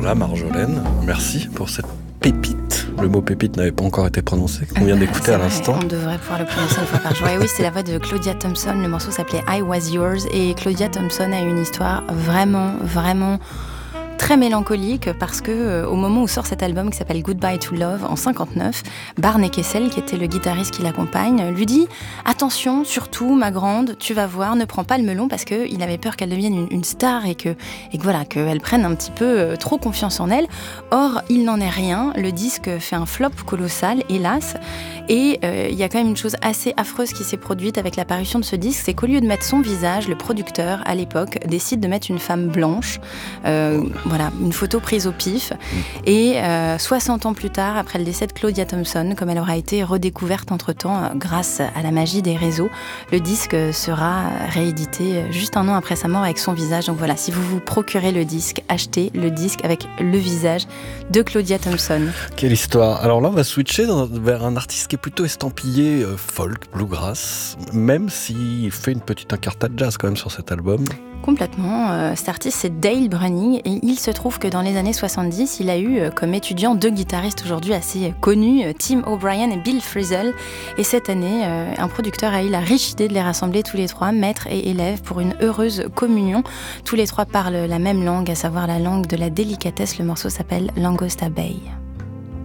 là, Marjolaine. Merci pour cette pépite. Le mot pépite n'avait pas encore été prononcé, qu'on vient d'écouter à l'instant. On devrait pouvoir le prononcer une fois par jour. Et oui, c'est la voix de Claudia Thompson. Le morceau s'appelait I Was Yours. Et Claudia Thompson a une histoire vraiment, vraiment très mélancolique parce que au moment où sort cet album qui s'appelle Goodbye to Love en 59, Barney Kessel, qui était le guitariste qui l'accompagne, lui dit « Attention, surtout, ma grande, tu vas voir, ne prends pas le melon » parce qu'il avait peur qu'elle devienne une star et que voilà, qu'elle prenne un petit peu trop confiance en elle. Or, il n'en est rien. Le disque fait un flop colossal, hélas. Et il y a quand même une chose assez affreuse qui s'est produite avec l'apparition de ce disque, c'est qu'au lieu de mettre son visage, le producteur, à l'époque, décide de mettre une femme blanche. Voilà, une photo prise au pif. Et 60 ans plus tard, après le décès de Claudia Thompson, comme elle aura été redécouverte entre-temps grâce à la magie des réseaux, le disque sera réédité juste un an après sa mort avec son visage. Donc voilà, si vous vous procurez le disque, achetez le disque avec le visage de Claudia Thompson. Quelle histoire. Alors là, on va switcher vers un artiste qui est plutôt estampillé folk, bluegrass, même s'il fait une petite incartade jazz quand même sur cet album. Complètement. Cet artiste, c'est Dale Bruning, et il se trouve que dans les années 70, il a eu comme étudiants 2 guitaristes aujourd'hui assez connus, Tim O'Brien et Bill Frisell. Et cette année, un producteur a eu la riche idée de les rassembler tous les 3, maîtres et élèves, pour une heureuse communion. Tous les 3 parlent la même langue, à savoir la langue de la délicatesse. Le morceau s'appelle Langosta Bay.